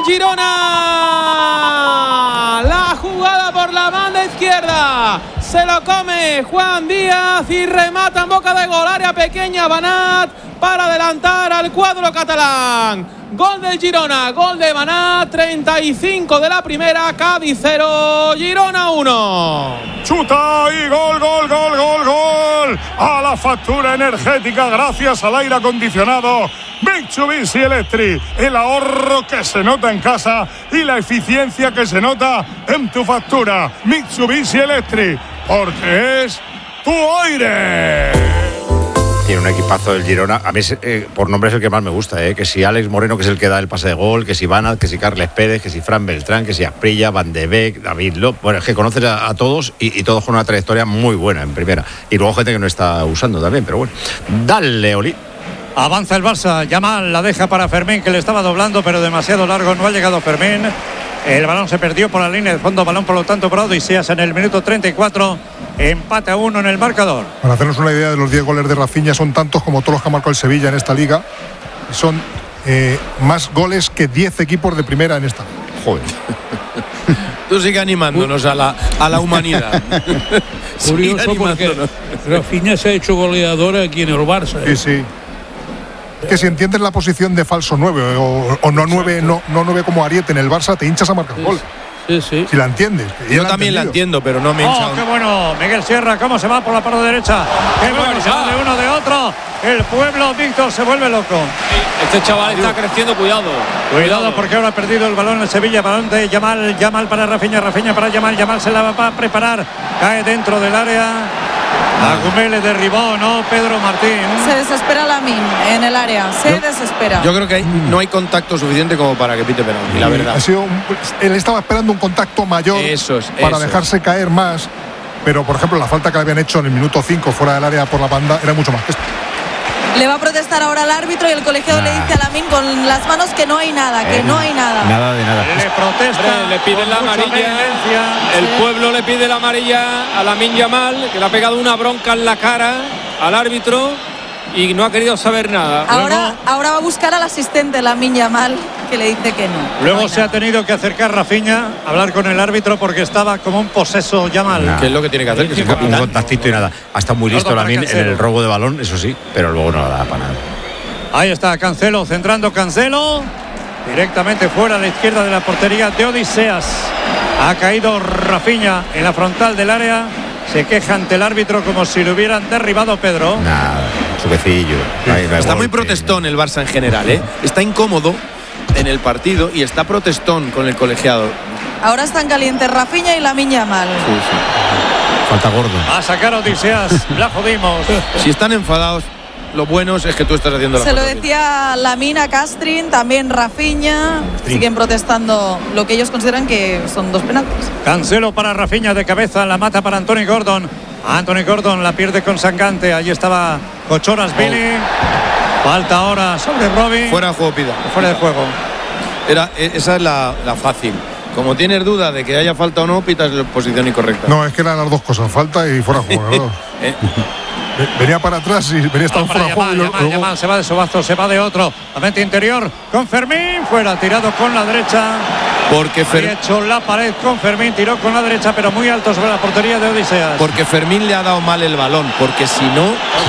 el Girona. La jugada por la banda izquierda. Se lo come Juan Díaz y remata en boca de gol. Área pequeña, Banat para adelantar al cuadro catalán. Gol del Girona, gol de Banat, 35 de la primera, Cádiz 0, Girona 1. Chuta y gol, gol, gol, gol, gol. A la factura energética gracias al aire acondicionado Mitsubishi Electric. El ahorro que se nota en casa y la eficiencia que se nota en tu factura. Mitsubishi Electric, porque es tu aire. Tiene un equipazo del Girona. A mí por nombre es el que más me gusta, que si Alex Moreno, que es el que da el pase de gol, que si Banat, que si Carles Pérez, que si Fran Beltrán, que si Asprilla, Van de Beek, David López. Bueno, es que conoces a todos y todos con una trayectoria muy buena en primera. Y luego gente que no está usando también, pero bueno. Dale, Oli. Avanza el Barça, Yamal la deja para Fermín, que le estaba doblando, pero demasiado largo, no ha llegado Fermín. El balón se perdió por la línea de fondo, balón por lo tanto para Odisseas en el minuto 34, empate a 1 en el marcador. Para hacernos una idea de los 10 goles de Rafinha, son tantos como todos los que ha marcado el Sevilla en esta liga. Son más goles que 10 equipos de primera en esta. Joder. Tú sigue animándonos a la humanidad. Curioso porque Rafinha se ha hecho goleador aquí en el Barça. Sí, sí. Que si entiendes la posición de falso 9 o no 9, no 9 como Ariete en el Barça, te hinchas a marcar gol. Sí, sí. Si la entiendes. Yo también la entiendo, pero no me hincha. ¡Oh, qué bueno! Miguel Sierra, cómo se va por la parte derecha. ¡Qué bueno! Se va de uno de otro. El pueblo, Víctor, se vuelve loco. Este chaval está creciendo, cuidado. Cuidado porque ahora ha perdido el balón en Sevilla. Balón de Yamal, Yamal para Rafinha, Rafinha para Yamal, Yamal se la va a preparar. Cae dentro del área. Agumé le derribó, ¿no? Pedro Martín. Se desespera Lamine en el área, desespera. Yo creo que no hay contacto suficiente como para que pite penalti, la verdad. Él estaba esperando un contacto mayor para dejarse caer más, pero por ejemplo la falta que le habían hecho en el minuto 5 fuera del área por la banda era mucho más que esto. Le va a protestar ahora el árbitro y el colegiado le dice a Lamine con las manos que no hay nada, que no hay nada. Nada de nada. Le protesta. Le piden la amarilla. El pueblo le pide la amarilla a Lamine Yamal, que le ha pegado una bronca en la cara al árbitro y no ha querido saber nada. Ahora va a buscar al asistente Lamine Yamal, que le dice que no. Luego se ha tenido que acercar Rafinha a hablar con el árbitro porque estaba como un poseso Yamal. ¿Qué es lo que tiene que hacer? Que se Un contactito y nada. Ha estado muy listo Lamine en el robo de balón, eso sí, pero luego no da para nada. Ahí está Cancelo, centrando Cancelo. Directamente fuera a la izquierda de la portería de Odisseas. Ha caído Rafinha en la frontal del área. Se queja ante el árbitro como si le hubieran derribado Pedro. Nada, suquecillo. Está muy protestón el Barça en general, Está incómodo en el partido y está protestón con el colegiado. Ahora están calientes Rafinha y Lamine Yamal. Sí. Falta gordo. A sacar a Odisseas, la jodimos. Si están enfadados, lo bueno es que tú estás haciendo la Se lo cosa decía Lamine a Castrin, también Rafinha. Siguen protestando lo que ellos consideran que son 2 penaltis. Cancelo para Rafinha de cabeza, la mata para Anthony Gordon. Anthony Gordon la pierde con Sangante. Allí estaba Cochoras Billy. Falta ahora sobre Robin. Fuera de juego, pida. Fuera de juego. Esa es la fácil. Como tienes duda de que haya falta o no, pitas la posición incorrecta. No, es que eran las dos cosas, falta y fuera de juego. Venía para atrás y venía estando fuera de juego. Yamal se va de Sobazo, se va de otro. La mente interior con Fermín. Fuera, tirado con la derecha. Porque había hecho la pared con Fermín, tiró con la derecha, pero muy alto sobre la portería de Odisseas. Porque Fermín le ha dado mal el balón, porque si no...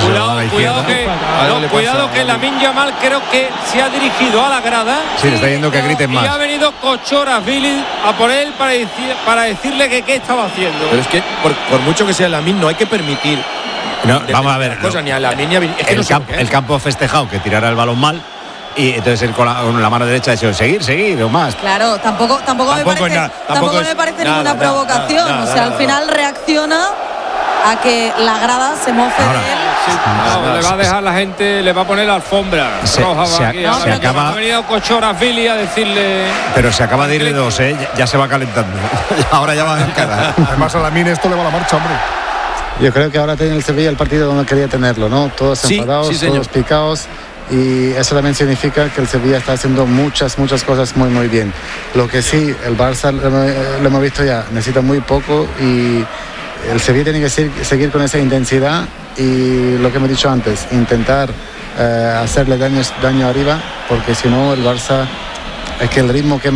Cuidado que Lamine Yamal creo que se ha dirigido a la grada. Sí, le está yendo que griten más. Y ha venido Cochoras Billy a por él para decirle que qué estaba haciendo. Pero es que por mucho que sea Lamine, no hay que permitir... No, vamos a ver. Cosa, ni a Lamine, el campo ha festejado que tirara el balón mal. Y entonces él con la mano derecha ha dicho seguir o más. Claro, tampoco me parece ninguna provocación. O sea, al final reacciona a que la grada se mofe de él. Le va a dejar la gente, le va a poner la alfombra roja. Ha venido Cochoras Billy a decirle. Pero se acaba de ir de 2, ya se va calentando. Ahora ya va en cara. Además a Lamine esto le va a la marcha, hombre. Yo creo que ahora tiene el Sevilla el partido donde quería tenerlo, ¿no? Todos enfadados, todos picados. Y eso también significa que el Sevilla está haciendo muchas cosas muy bien. Lo que sí, el Barça, lo hemos visto ya, necesita muy poco y el Sevilla tiene que seguir con esa intensidad y lo que hemos dicho antes, intentar hacerle daño arriba, porque si no el Barça, es que el ritmo que